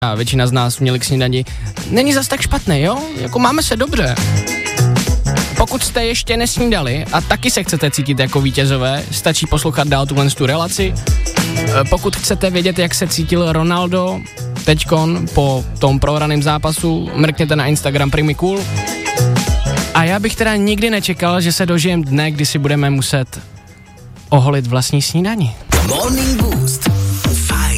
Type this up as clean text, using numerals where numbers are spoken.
a většina z nás měli k snídani, není zas tak špatný, jo? Jako máme se dobře. Pokud jste ještě nesnídali a taky se chcete cítit jako vítězové, stačí poslouchat dál tu relaci. Pokud chcete vědět, jak se cítil Ronaldo teďkon po tom prohraném zápasu, mrkněte na Instagram Primi_cool. A já bych teda nikdy nečekal, že se dožijem dne, kdy si budeme muset oholit vlastní snídani. Morning Boost. Fajn.